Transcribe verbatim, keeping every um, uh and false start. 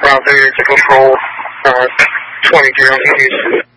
out there to control uh, twenty-three on Houston.